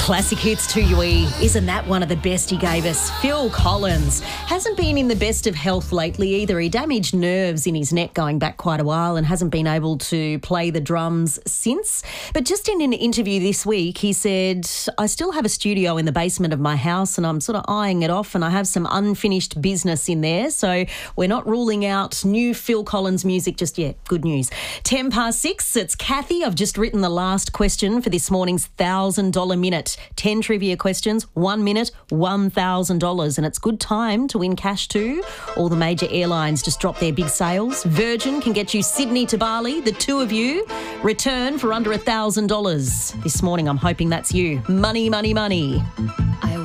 Classic hits to you. Isn't that one of the best he gave us? Phil Collins hasn't been in the best of health lately either. He damaged nerves in his neck going back quite a while and hasn't been able to play the drums since. But just in an interview this week, he said, I still have a studio in the basement of my house and I'm sort of eyeing it off and I have some unfinished business in there. So we're not ruling out new Phil Collins music just yet. Good news. 6:10, it's Kathy. I've just written the last question for this morning's $1,000 minute. 10 trivia questions, 1 minute, $1,000. And it's good time to win cash too. All the major airlines just dropped their big sales. Virgin can get you Sydney to Bali, the two of you, return for under $1,000. This morning I'm hoping that's you. Money, money, money.